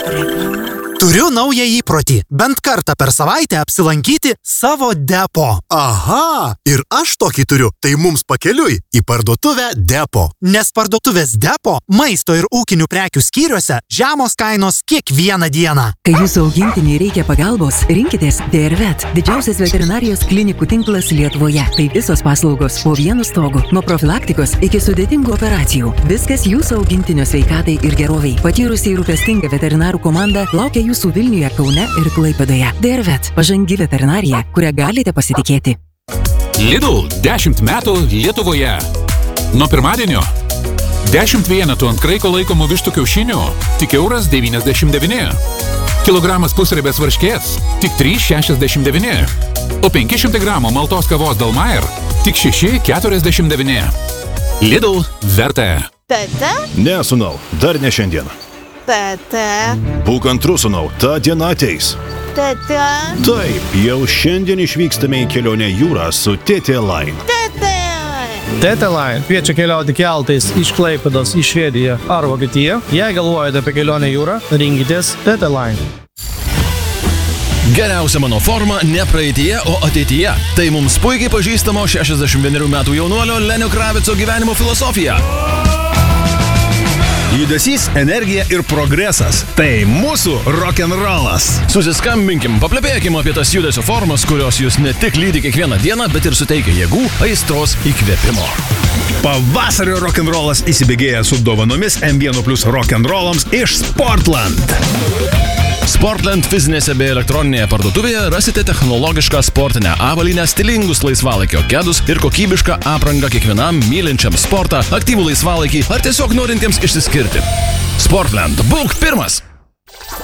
Turiu naują įprotį. Bent kartą per savaitę apsilankyti savo depo. Aha, ir aš tokį turiu. Tai mums pakeliui į parduotuvę Depo. Nes parduotuvės depo, maisto ir ūkinių prekių skyriuose žemos kainos kiekvieną dieną. Kai jūsų augintiniai reikia pagalbos, rinkitės DRVET, didžiausias veterinarijos klinikų tinklas Lietuvoje. Tai visos paslaugos po vienu stogu, nuo profilaktikos iki sudėtingų operacijų. Viskas jūsų augintinio sveikatai ir geroviai. Patyrusi ir rūpestinga veterinarų komanda laukia jūsų Vilniuje, Kaune ir Klaipėdoje. DRVET – pažangi veterinarija, kurią galite pasitikėti. Lidl 10 metų Lietuvoje. Nuo pirmadienio 10 vienetų ant kraiko laikomų vištų kiaušinių tik €1,99. Kilogramas pusribės varškės tik €3,69. O 500 gramų maltos kavos Dalmair tik €6,49. Lidl verta. Tata? Ne, sūnau, dar ne šiandien. Tata? Būk antru, sūnau, ta diena ateis. Tata? Taip, jau šiandien išvykstame į kelionę jūrą su TT Line. Tata? TT Line kviečia keliauti keltais iš Klaipėdos į Švediją ar Vokietiją. Jei galvojate apie kelionę jūrą, rinkitės TT Line. Geriausia mano forma ne praeityje, o ateityje. Tai mums puikiai pažįstamo 61 metų jaunuolio Lenio Kravico gyvenimo filosofija. Judesys, energija ir progresas. Tai mūsų rock'n'rollas. Susiskambinkim, paplepėkim apie tas judesio formas, kurios jūs ne tik lydi kiekvieną dieną, bet ir suteikia jėgų, aistros, įkvėpimo. Pavasario rock'n'rollas įsibėgėja su dovanomis M1+ rock'n'rollams iš Sportland. Sportland fizinėse bei elektroninėje parduotuvėje rasite technologišką sportinę avalynę, stilingus laisvalaikio kedus ir kokybišką aprangą kiekvienam mylinčiam sportą, aktyvų laisvalaikį ar tiesiog norintiems išsiskirti. Sportland, būk pirmas!